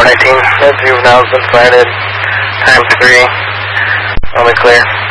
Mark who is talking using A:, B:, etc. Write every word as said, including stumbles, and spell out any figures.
A: nineteen, that juvenile has been sighted. Time three, only clear.